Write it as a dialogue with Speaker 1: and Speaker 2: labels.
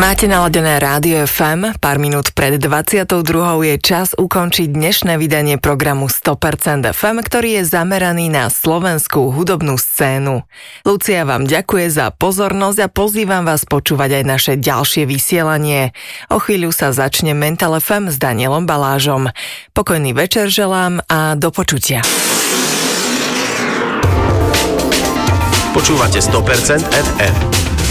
Speaker 1: Máte naladené Rádio FM, pár minút pred 22. je čas ukončiť dnešné vydanie programu 100% FM, ktorý je zameraný na slovenskú hudobnú scénu. Lucia vám ďakuje za pozornosť a pozývam vás počúvať aj naše ďalšie vysielanie. O chvíľu sa začne Mental FM s Danielom Balážom. Pokojný večer želám a do počutia.
Speaker 2: Počúvate 100% FM.